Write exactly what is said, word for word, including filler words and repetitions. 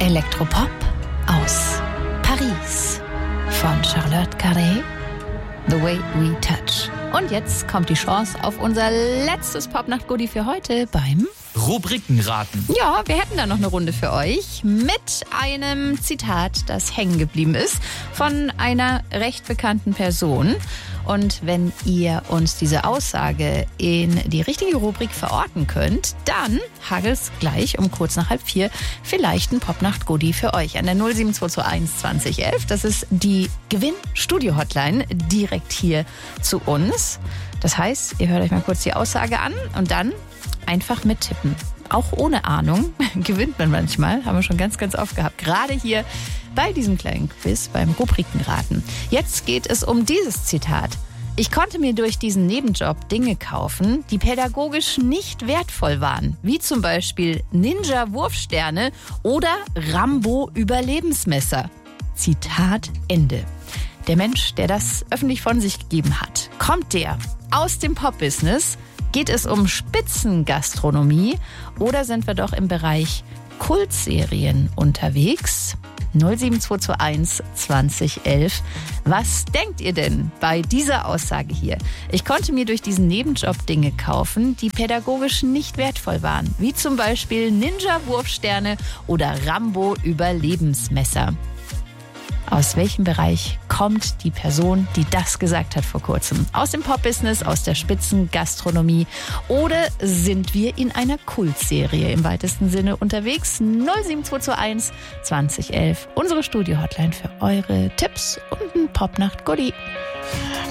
Elektropop aus Paris von Charlotte Carré, The Way We Touch. Und jetzt kommt die Chance auf unser letztes Popnacht-Goodie für heute beim Rubrikenraten. Ja, wir hätten da noch eine Runde für euch mit einem Zitat, das hängen geblieben ist von einer recht bekannten Person. Und wenn ihr uns diese Aussage in die richtige Rubrik verorten könnt, dann hagelt's gleich um kurz nach halb vier vielleicht ein Popnacht-Goodie für euch an der null sieben zwei zwei eins zwanzig elf. Das ist die Gewinn-Studio-Hotline direkt hier zu uns. Das heißt, ihr hört euch mal kurz die Aussage an und dann einfach mittippen. Auch ohne Ahnung gewinnt man manchmal, haben wir schon ganz, ganz oft gehabt. Gerade hier bei diesem kleinen Quiz beim Rubrikenraten. Jetzt geht es um dieses Zitat. Ich konnte mir durch diesen Nebenjob Dinge kaufen, die pädagogisch nicht wertvoll waren. Wie zum Beispiel Ninja-Wurfsterne oder Rambo-Überlebensmesser. Zitat Ende. Der Mensch, der das öffentlich von sich gegeben hat, kommt der aus dem Pop-Business? Geht es um Spitzengastronomie oder sind wir doch im Bereich Kultserien unterwegs? null sieben zwei zwei eins zwanzig elf. Was denkt ihr denn bei dieser Aussage hier? Ich konnte mir durch diesen Nebenjob Dinge kaufen, die pädagogisch nicht wertvoll waren. Wie zum Beispiel Ninja-Wurfsterne oder Rambo-Überlebensmesser. Aus welchem Bereich kommt die Person, die das gesagt hat vor kurzem? Aus dem Pop-Business, aus der Spitzengastronomie oder sind wir in einer Kultserie im weitesten Sinne unterwegs? null sieben zwei zwei eins zwanzig elf, unsere Studio-Hotline für eure Tipps und ein Popnacht-Goodie.